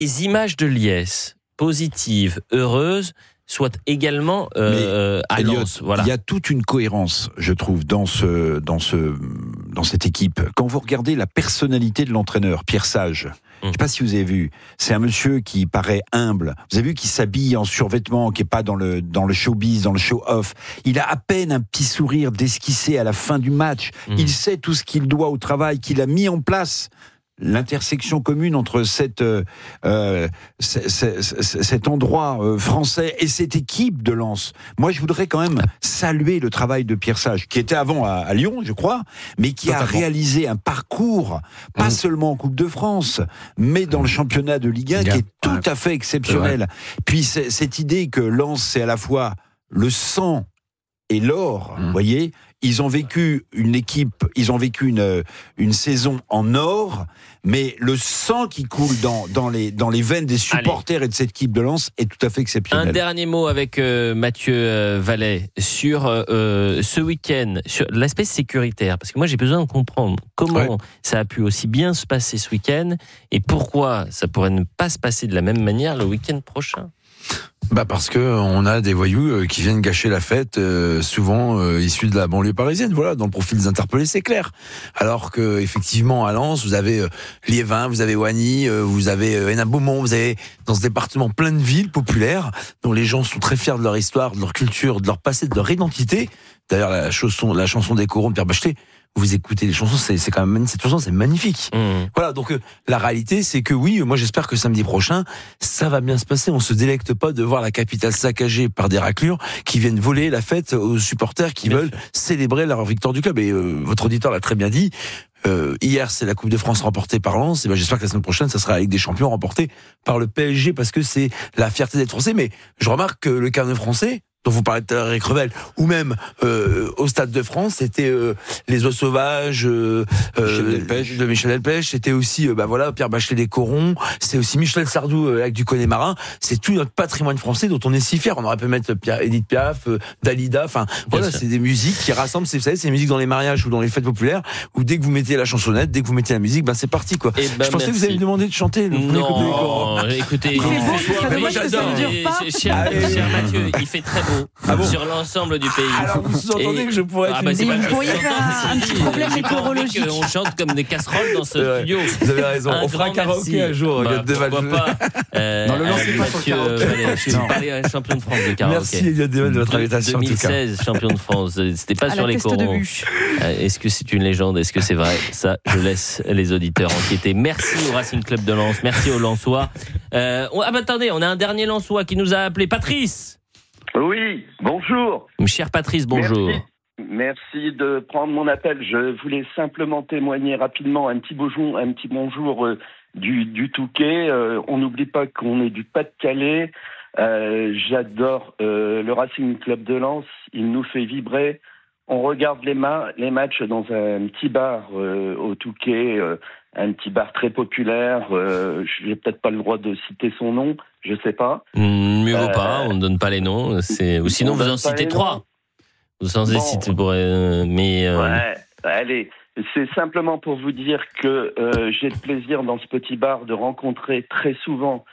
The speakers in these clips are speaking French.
les images de Liesse, positives, heureuses, soient également à Lens. Voilà. Il y a toute une cohérence, je trouve, dans cette équipe. Quand vous regardez la personnalité de l'entraîneur, Pierre Sage, je ne sais pas si vous avez vu, c'est un monsieur qui paraît humble. Vous avez vu qu'il s'habille en survêtement, qui n'est pas dans le showbiz, dans le show-off. Il a à peine un petit sourire d'esquissé à la fin du match. Il sait tout ce qu'il doit au travail, qu'il a mis en place. L'intersection commune entre cet endroit français et cette équipe de Lens. Moi, je voudrais quand même saluer le travail de Pierre Sage, qui était avant à Lyon, je crois, mais qui a réalisé un parcours, pas seulement en Coupe de France, mais dans le championnat de Ligue 1, qui est tout à fait exceptionnel. Puis cette idée que Lens, c'est à la fois le sang et l'or, vous voyez, ils ont vécu une saison en or, mais le sang qui coule dans les veines des supporters et de cette équipe de Lens est tout à fait exceptionnel. Un dernier mot avec Mathieu Vallet sur ce week-end, sur l'aspect sécuritaire, parce que moi j'ai besoin de comprendre comment ça a pu aussi bien se passer ce week-end et pourquoi ça pourrait ne pas se passer de la même manière le week-end prochain. Parce que on a des voyous qui viennent gâcher la fête, souvent issus de la banlieue parisienne. Voilà, dans le profil des interpellés, c'est clair. Alors que effectivement à Lens, vous avez Liévin, vous avez Wany, vous avez Hénin-Beaumont, vous avez dans ce département plein de villes populaires dont les gens sont très fiers de leur histoire, de leur culture, de leur passé, de leur identité. D'ailleurs, la chanson des corons de Pierre Bachelet. Vous écoutez les chansons, c'est quand même cette chanson, c'est magnifique. Voilà, donc la réalité, c'est que oui, moi j'espère que samedi prochain, ça va bien se passer. On se délecte pas de voir la capitale saccagée par des raclures qui viennent voler la fête aux supporters qui veulent célébrer leur victoire du club. Et votre auditeur l'a très bien dit. Hier, c'est la Coupe de France remportée par Lens. Et j'espère que la semaine prochaine, ça sera la Ligue des Champions remportée par le PSG parce que c'est la fierté d'être français. Mais je remarque que le carnet français, dont vous parlez tout à l'heure, Eric Revel, ou même au Stade de France, c'était les Oies Sauvages de Michel Delpech, c'était aussi Pierre Bachelet des Corons, c'est aussi Michel Sardou avec du Connemara, c'est tout notre patrimoine français dont on est si fier. On aurait pu mettre Edith Piaf, Dalida, c'est des musiques qui rassemblent, vous savez, c'est des musiques dans les mariages ou dans les fêtes populaires, où dès que vous mettez la chansonnette, dès que vous mettez la musique, c'est parti quoi. Je pensais que vous alliez me demander de chanter le premier couple des Corons. Écoutez, moi j'adore. Cher Mathieu, il fait très beau. Sur l'ensemble du pays. Alors vous sous-entendez que je pourrais être... Vous pourriez faire un petit problème météorologique. On chante comme des casseroles dans ce studio. Vous avez raison. On fera un karaoké un jour. Pourquoi pas. Non, le lancez pas sur le karaoké. Je vais parler à un champion de France de karaoké. Merci Elliot Deval de votre invitation. 2016, champion de France. C'était pas sur les corons. Est-ce que c'est une légende? Est-ce que c'est vrai? Ça, je laisse les auditeurs enquêter. Merci au Racing Club de Lens. Merci aux Lensois. Attendez, on a un dernier Lensois qui nous a appelé. Patrice. Oui, bonjour. Cher Patrice, bonjour. Merci de prendre mon appel. Je voulais simplement témoigner rapidement un petit bonjour du Touquet. On n'oublie pas qu'on est du Pas-de-Calais. J'adore le Racing Club de Lens. Il nous fait vibrer. On regarde les matchs dans un petit bar au Touquet, un petit bar très populaire. Je n'ai peut-être pas le droit de citer son nom, je sais pas. Mieux vaut pas, on ne donne pas les noms. Ou sinon vous en citez 3. Vous en citez Ouais, allez. C'est simplement pour vous dire que j'ai le plaisir dans ce petit bar de rencontrer très souvent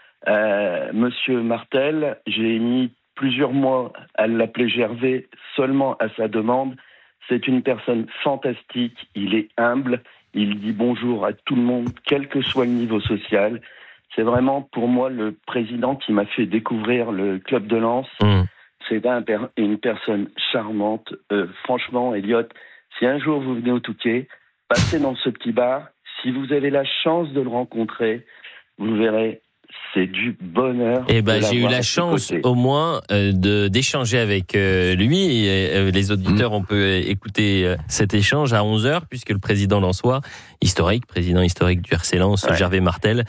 Monsieur Martel. J'ai mis plusieurs mois à l'appeler Gervais seulement à sa demande. C'est une personne fantastique, il est humble, il dit bonjour à tout le monde, quel que soit le niveau social. C'est vraiment pour moi le président qui m'a fait découvrir le club de Lens. C'est une personne charmante. Franchement, Elliot, si un jour vous venez au Touquet, passez dans ce petit bar. Si vous avez la chance de le rencontrer, vous verrez, c'est du bonheur. J'ai eu la chance au moins d'échanger avec lui. Et, les auditeurs, on peut écouter cet échange à 11h, puisque le président lensois, président historique du RC Lens, Gervais Martel,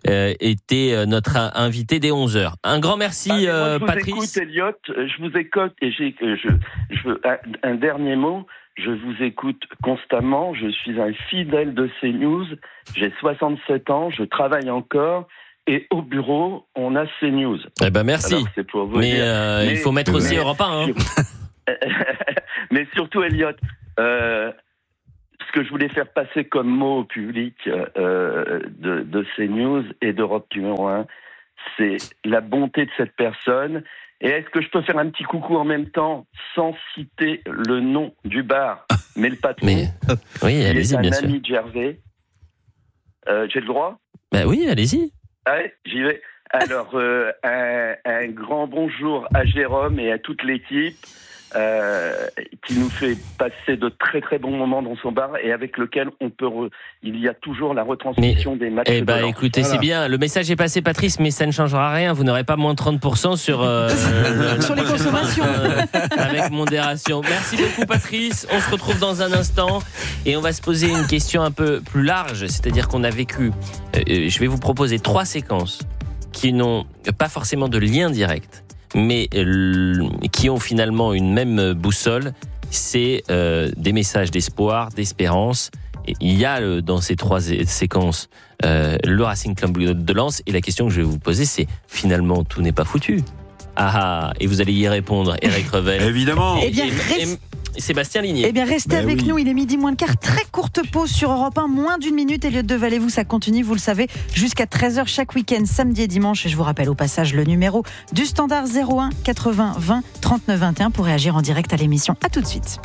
était notre invité dès 11h. Un grand merci, Patrice. Je vous écoute, Elliot. Je vous écoute et je veux un dernier mot. Je vous écoute constamment. Je suis un fidèle de CNews. J'ai 67 ans. Je travaille encore. Et au bureau, on a CNews. Merci. Alors, c'est pour vous mais dire. Il faut mettre aussi Europe 1. Mais surtout, Elliot, ce que je voulais faire passer comme mot au public de CNews et d'Europe numéro 1, c'est la bonté de cette personne. Et est-ce que je peux faire un petit coucou en même temps, sans citer le nom du bar, mais le patron, oui, allez-y, bien sûr. Un ami de Gervais. J'ai le droit ? Oui, allez-y. Ouais, j'y vais. Alors, un grand bonjour à Jérôme et à toute l'équipe qui nous fait passer de très très bons moments dans son bar et avec lequel il y a toujours la retransmission des matchs. Écoutez, c'est bien. Le message est passé, Patrice, mais ça ne changera rien. Vous n'aurez pas moins de 30% sur sur les consommations. Avec modération. Merci beaucoup, Patrice. On se retrouve dans un instant et on va se poser une question un peu plus large. C'est-à-dire qu'on a vécu. Je vais vous proposer 3 séquences qui n'ont pas forcément de lien direct, mais qui ont finalement une même boussole, c'est des messages d'espoir, d'espérance. Et il y a dans ces 3 séquences le Racing Club de Lens, et la question que je vais vous poser, c'est finalement tout n'est pas foutu. Et vous allez y répondre, Eric Revel. Évidemment. Et Sébastien Ligné. Eh bien, restez avec nous, il est midi moins le quart. Très courte pause sur Europe 1, moins d'1 minute. Elliott Deval et vous, ça continue, vous le savez, jusqu'à 13h chaque week-end, samedi et dimanche. Et je vous rappelle au passage le numéro du standard 01 80 20 39 21 pour réagir en direct à l'émission. À tout de suite.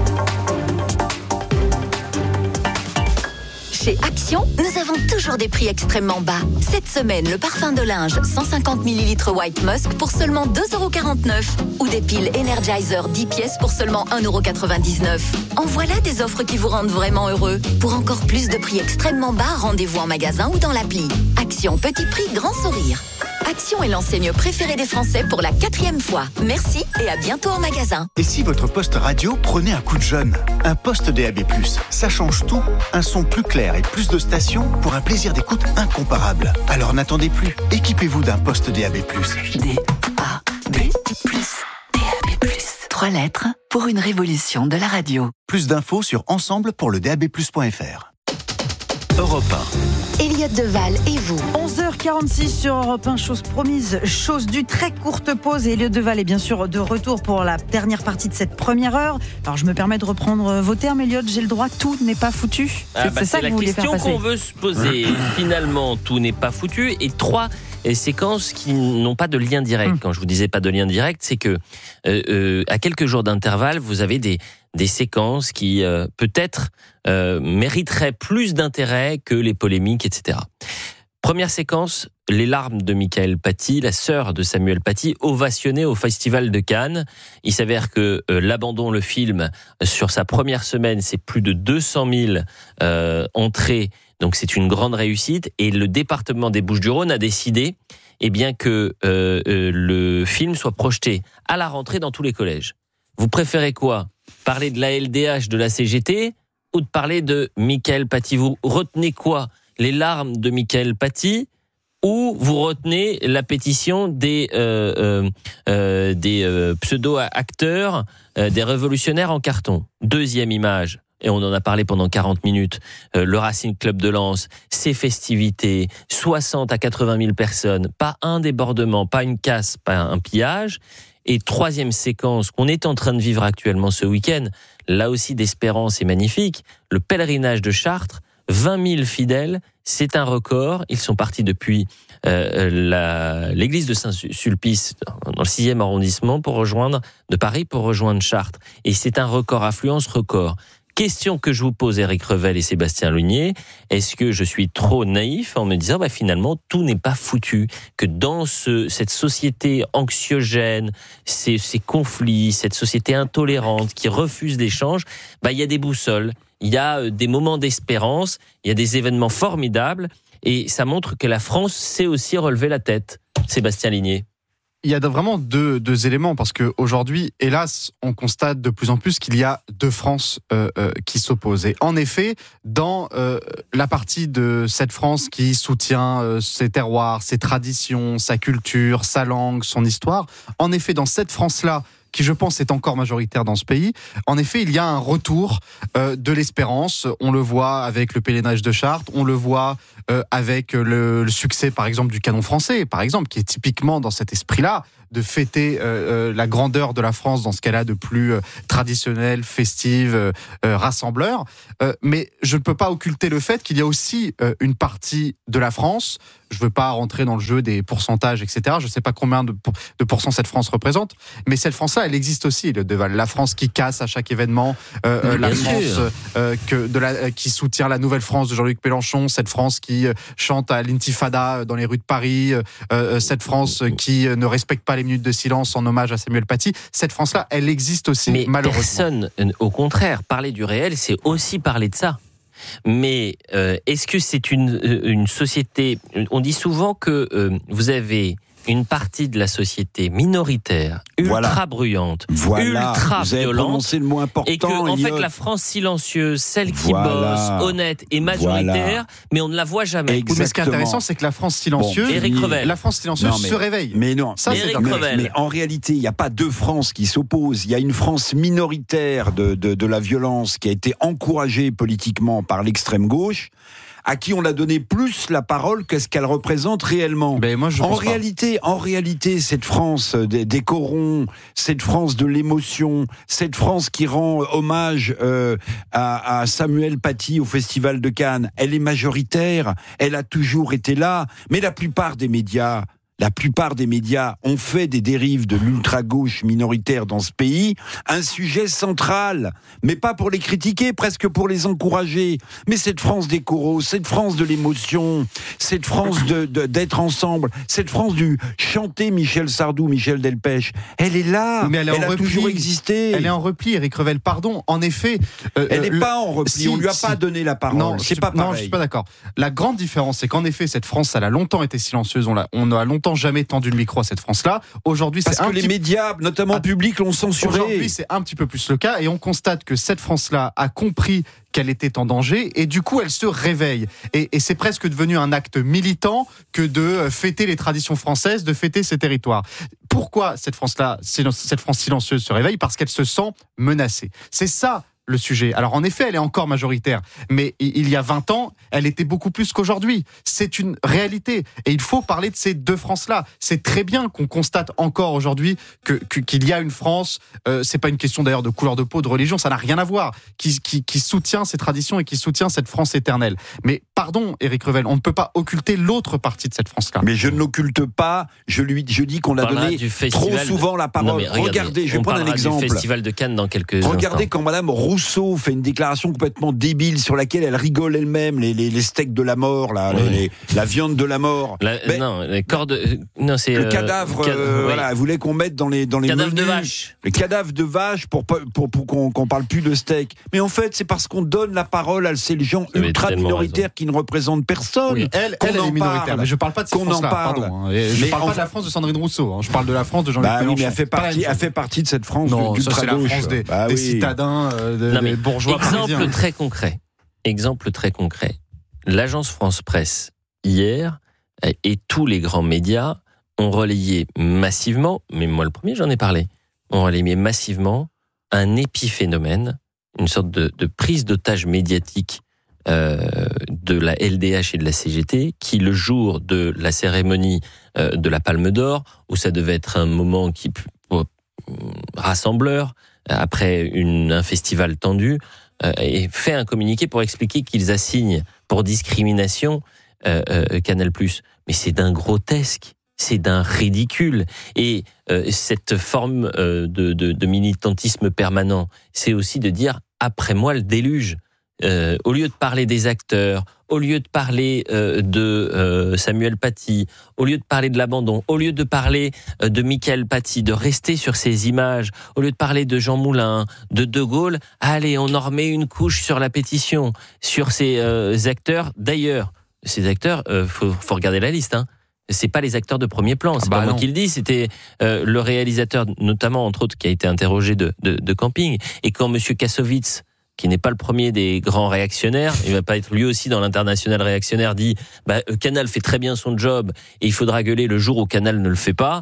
Chez Action, nous avons toujours des prix extrêmement bas. Cette semaine, le parfum de linge 150 ml White Musk pour seulement 2,49 €. Ou des piles Energizer 10 pièces pour seulement 1,99 €. En voilà des offres qui vous rendent vraiment heureux. Pour encore plus de prix extrêmement bas, rendez-vous en magasin ou dans l'appli. Action, petit prix, grand sourire. Action est l'enseigne préférée des Français pour la 4e fois. Merci et à bientôt en magasin. Et si votre poste radio prenait un coup de jeune ? Un poste DAB+, ça change tout. Un son plus clair et plus de stations pour un plaisir d'écoute incomparable. Alors n'attendez plus, équipez-vous d'un poste DAB+. DAB+. 3 lettres pour une révolution de la radio. Plus d'infos sur ensemble-pour-le-DAB+.fr. Europe 1. Elliott Deval et vous. 11h46 sur Europe 1, chose promise, chose due, très courte pause. Et Elliott Deval est bien sûr de retour pour la dernière partie de cette première heure. Alors je me permets de reprendre vos termes, Elliott, j'ai le droit, tout n'est pas foutu. C'est ça que vous voulez faire passer. C'est la question qu'on veut se poser. Finalement, tout n'est pas foutu. Et 3 séquences qui n'ont pas de lien direct. Quand je vous disais pas de lien direct, c'est que à quelques jours d'intervalle, vous avez des séquences qui peut-être mériteraient plus d'intérêt que les polémiques, etc. Première séquence, les larmes de Michael Paty, la sœur de Samuel Paty, ovationnée au Festival de Cannes. Il s'avère que l'abandon, le film, sur sa première semaine, c'est plus de 200 000 entrées. Donc c'est une grande réussite. Et le département des Bouches-du-Rhône a décidé que le film soit projeté à la rentrée dans tous les collèges. Vous préférez quoi ? Parler de la LDH de la CGT ou de parler de Michael Paty ? Vous retenez quoi ? Les larmes de Michael Paty ou vous retenez la pétition des pseudo-acteurs, des révolutionnaires en carton ? Deuxième image, et on en a parlé pendant 40 minutes, le Racing Club de Lens, ses festivités, 60 à 80 000 personnes, pas un débordement, pas une casse, pas un pillage. Et troisième séquence qu'on est en train de vivre actuellement ce week-end, là aussi d'espérance et magnifique, le pèlerinage de Chartres, 20 000 fidèles, c'est un record. Ils sont partis depuis l'église de Saint-Sulpice, dans le 6e arrondissement, de Paris, pour rejoindre Chartres. Et c'est un record, affluence record. Question que je vous pose, Eric Revel et Sébastien Ligné, est-ce que je suis trop naïf en me disant finalement tout n'est pas foutu, que dans cette société anxiogène, ces conflits, cette société intolérante qui refuse l'échange, il y a des boussoles, il y a des moments d'espérance, il y a des événements formidables et ça montre que la France sait aussi relever la tête. Sébastien Ligné. Il y a vraiment deux éléments, parce qu'aujourd'hui, hélas, on constate de plus en plus qu'il y a 2 France qui s'opposent. Et en effet, dans la partie de cette France qui soutient ses terroirs, ses traditions, sa culture, sa langue, son histoire, en effet, dans cette France-là, qui je pense est encore majoritaire dans ce pays. En effet, il y a un retour de l'espérance. On le voit avec le pèlerinage de Chartres, on le voit avec le succès par exemple du canon français, par exemple, qui est typiquement dans cet esprit-là, de fêter la grandeur de la France dans ce qu'elle a de plus traditionnel, festive, rassembleur. Mais je ne peux pas occulter le fait qu'il y a aussi une partie de la France, je ne veux pas rentrer dans le jeu des pourcentages, etc. Je ne sais pas combien de pourcents cette France représente, mais cette France-là, elle existe aussi, le Deval. La France qui casse à chaque événement, la France qui soutient la nouvelle France de Jean-Luc Mélenchon, cette France qui chante à l'intifada dans les rues de Paris, cette France qui ne respecte pas les minutes de silence en hommage à Samuel Paty. Cette France-là, elle existe aussi, mais malheureusement. Personne, au contraire, parler du réel, c'est aussi parler de ça. Mais est-ce que c'est une société... On dit souvent que vous avez une partie de la société minoritaire, ultra bruyante, ultra violente, le mot important, et que en fait la France silencieuse, celle qui bosse, honnête et majoritaire, mais on ne la voit jamais. Mais ce qui est intéressant, c'est que la France silencieuse, la France silencieuse se réveille. Mais non, ça, mais en réalité, il n'y a pas deux France qui s'opposent. Il y a une France minoritaire de la violence qui a été encouragée politiquement par l'extrême gauche, à qui on a donné plus la parole que ce qu'elle représente réellement. En réalité, cette France des corons, cette France de l'émotion, cette France qui rend hommage à Samuel Paty au Festival de Cannes, elle est majoritaire, elle a toujours été là, mais la plupart des médias ont fait des dérives de l'ultra-gauche minoritaire dans ce pays un sujet central, mais pas pour les critiquer, presque pour les encourager. Mais cette France des coraux, cette France de l'émotion, cette France d'être ensemble, cette France du chanter Michel Sardou, Michel Delpech, elle est là, mais elle a toujours existé. Elle est en repli, Éric Revel, pardon. En effet... elle n'est pas en repli, on ne lui a pas donné la parole. Non, c'est pas pareil. Non, je ne suis pas d'accord. La grande différence, c'est qu'en effet, cette France, elle a longtemps été silencieuse, on a longtemps jamais tendu le micro à cette France-là. Aujourd'hui, parce que les médias, notamment publics, l'ont censuré. Aujourd'hui, c'est un petit peu plus le cas, et on constate que cette France-là a compris qu'elle était en danger, et du coup, elle se réveille. Et c'est presque devenu un acte militant que de fêter les traditions françaises, de fêter ses territoires. Pourquoi cette France-là, cette France silencieuse se réveille ? Parce qu'elle se sent menacée. C'est ça le sujet. Alors en effet, elle est encore majoritaire, mais il y a 20 ans, elle était beaucoup plus qu'aujourd'hui. C'est une réalité. Et il faut parler de ces deux France-là. C'est très bien qu'on constate encore aujourd'hui qu'il y a une France, c'est pas une question d'ailleurs de couleur de peau, de religion, ça n'a rien à voir, qui soutient ces traditions et qui soutient cette France éternelle. Mais pardon, Éric Revel, on ne peut pas occulter l'autre partie de cette France-là. Mais je ne l'occulte pas, je dis qu'on a donné trop souvent la parole. Regardez, je vais prendre un exemple. Du Festival de Cannes dans quelques Regardez instants. Quand Madame Rousseau fait une déclaration complètement débile sur laquelle elle rigole elle-même, les steaks de la mort, là, la viande de la mort. Les cordes. Non, c'est le cadavre. Voilà, elle voulait qu'on mette dans les cadavres menus, de vache. Les cadavres de vache pour qu'on parle plus de steak. Mais en fait, c'est parce qu'on donne la parole à ces gens ultra minoritaires qui ne représentent personne. Oui, elle est minoritaire. Mais je parle pas de cette France-là. Pardon. Je parle pas de la France de Sandrine Rousseau. Je parle de la France de Jean-Luc Mélenchon. Oui, mais elle fait partie de cette France d'ultra gauche. C'est la France des citadins, des bourgeois parisiens. Exemple très concret. L'agence France Presse, hier, et tous les grands médias ont relayé massivement, mais moi le premier j'en ai parlé, ont relayé massivement un épiphénomène, une sorte de prise d'otage médiatique de la LDH et de la CGT, qui le jour de la cérémonie de la Palme d'Or, où ça devait être un moment rassembleur, après un festival tendu, et fait un communiqué pour expliquer qu'ils assignent pour discrimination Canal+. Mais c'est d'un grotesque, c'est d'un ridicule. Et cette forme de militantisme permanent, c'est aussi de dire « après moi le déluge ». Au lieu de parler des acteurs, au lieu de parler de Samuel Paty, au lieu de parler de l'abandon, au lieu de parler de Michael Paty, de rester sur ces images, au lieu de parler de Jean Moulin, de De Gaulle, allez, on en remet une couche sur la pétition, sur ces acteurs. D'ailleurs, ces acteurs, faut regarder la liste, hein. C'est pas les acteurs de premier plan, c'est pas moi qui le dis, c'était le réalisateur, notamment entre autres, qui a été interrogé de Camping. Et quand Monsieur Kassovitz, qui n'est pas le premier des grands réactionnaires, il va pas être lui aussi dans l'international réactionnaire, dit Canal fait très bien son job et il faudra gueuler le jour où Canal ne le fait pas.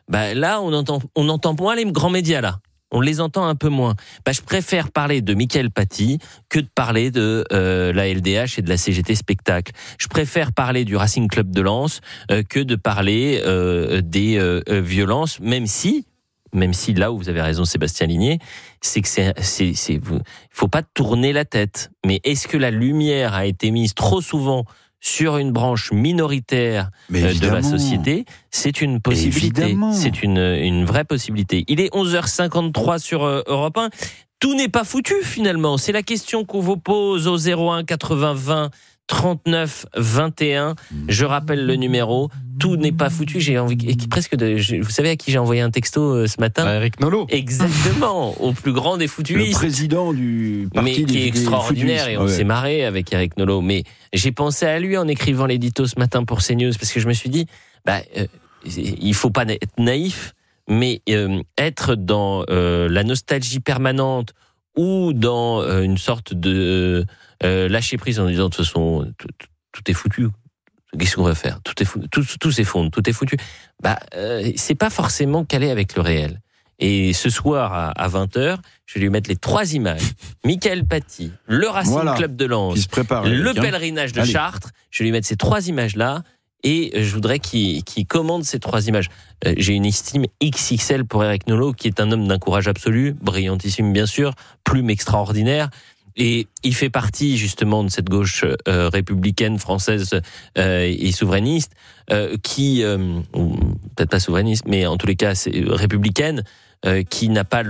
là, on entend moins les grands médias, là. On les entend un peu moins. Je préfère parler de Mickaël Paty que de parler de la LDH et de la CGT Spectacle. Je préfère parler du Racing Club de Lens que de parler des violences, même si là où vous avez raison, Sébastien Ligné, c'est que faut pas tourner la tête. Mais est-ce que la lumière a été mise trop souvent sur une branche minoritaire de la société? C'est une possibilité. Évidemment. C'est une vraie possibilité. Il est 11h53 sur Europe 1. Tout n'est pas foutu finalement. C'est la question qu'on vous pose au 01 80 20 39 21. Je rappelle le numéro. Tout n'est pas foutu. J'ai envie vous savez à qui j'ai envoyé un texto ce matin? À Eric Nolot. Exactement, au plus grand des foutuistes. Le président du parti qui est extraordinaire et on s'est marré avec Eric Nolot. Mais j'ai pensé à lui en écrivant l'édito ce matin pour CNews parce que je me suis dit, il faut pas être naïf, mais être dans la nostalgie permanente ou dans une sorte de lâcher prise en disant de toute façon tout est foutu. Qu'est-ce qu'on va faire? Tout s'effondre, tout est foutu. C'est pas forcément calé avec le réel. Et ce soir à 20h, je vais lui mettre les 3 images. Mickaël Paty, le Racing Club de Lens, le pèlerinage de Chartres. Je vais lui mettre ces 3 images-là et je voudrais qu'il commande ces 3 images. J'ai une estime XXL pour Eric Nolot, qui est un homme d'un courage absolu, brillantissime bien sûr, plume extraordinaire. Et il fait partie justement de cette gauche républicaine, française et souverainiste, qui, ou peut-être pas souverainiste, mais en tous les cas c'est républicaine, qui n'a pas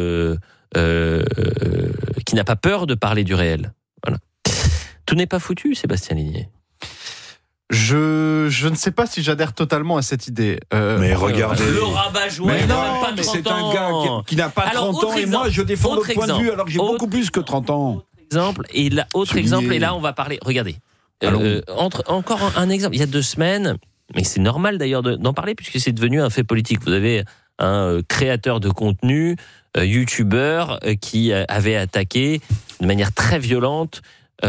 peur de parler du réel. Voilà. Tout n'est pas foutu, Sébastien Ligné. Je ne sais pas si j'adhère totalement à cette idée. Mais regardez. Le rabat-joie, il n'a même pas 30 c'est ans. Un gars qui n'a pas 30 ans et moi je défends notre point de vue alors que j'ai beaucoup plus que 30 ans. Autre exemple, et là on va parler. Regardez. Encore un exemple. Il y a 2 semaines, mais c'est normal d'ailleurs d'en parler puisque c'est devenu un fait politique. Vous avez un créateur de contenu, youtubeur, qui avait attaqué de manière très violente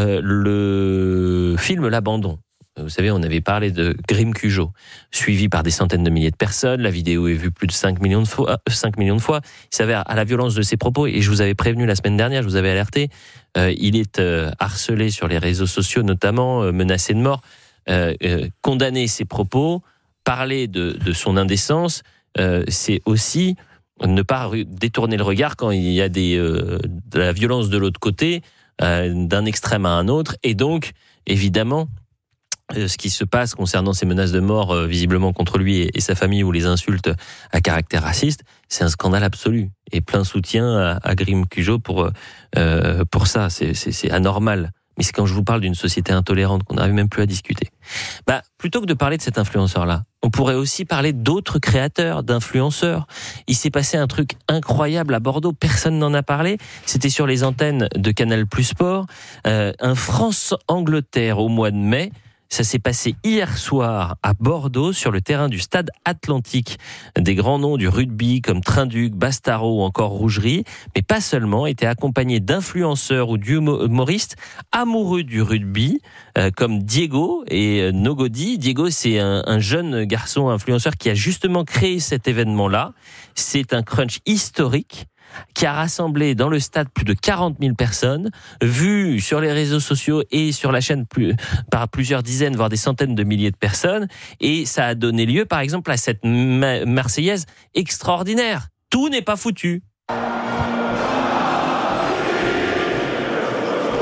le film L'Abandon. Vous savez, on avait parlé de Grim Cujo, suivi par des centaines de milliers de personnes. La vidéo est vue plus de 5 millions de fois. Il s'avère à la violence de ses propos, et je vous avais prévenu la semaine dernière, je vous avais alerté, il est harcelé sur les réseaux sociaux, notamment menacé de mort. Condamner ses propos, parler de son indécence, c'est aussi ne pas détourner le regard quand il y a de la violence de l'autre côté, d'un extrême à un autre, et donc, évidemment, ce qui se passe concernant ces menaces de mort visiblement contre lui et sa famille ou les insultes à caractère raciste, c'est un scandale absolu. Et plein soutien à Grim Cujo pour ça. C'est anormal. Mais c'est quand je vous parle d'une société intolérante qu'on n'arrive même plus à discuter. Plutôt que de parler de cet influenceur-là, on pourrait aussi parler d'autres créateurs, d'influenceurs. Il s'est passé un truc incroyable à Bordeaux, personne n'en a parlé. C'était sur les antennes de Canal+ Sport. Un France-Angleterre au mois de mai. Ça s'est passé hier soir à Bordeaux, sur le terrain du Stade Atlantique. Des grands noms du rugby comme Trinduc, Bastaro ou encore Rougerie, mais pas seulement, étaient accompagnés d'influenceurs ou d'humoristes amoureux du rugby, comme Diego et Nogodi. Diego, c'est un jeune garçon influenceur qui a justement créé cet événement-là. C'est un crunch historique qui a rassemblé dans le stade plus de 40 000 personnes, vu sur les réseaux sociaux et sur la chaîne par plusieurs dizaines, voire des centaines de milliers de personnes. Et ça a donné lieu, par exemple, à cette Marseillaise extraordinaire. Tout n'est pas foutu.